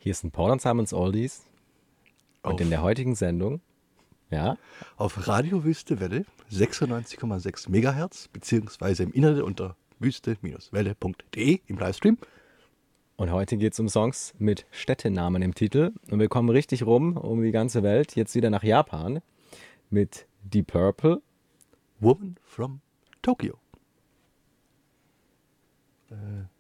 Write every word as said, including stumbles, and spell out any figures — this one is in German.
Hier ist ein Paul und Simons Oldies und in Auf, der heutigen Sendung, ja, auf Radio Wüste Welle sechsundneunzig Komma sechs Megahertz, beziehungsweise im Internet unter wüste-welle punkt de im Livestream. und heute geht es um Songs mit Städtenamen im Titel und wir kommen richtig rum um die ganze Welt, jetzt wieder nach Japan mit Deep Purple. Woman from Tokyo. Äh,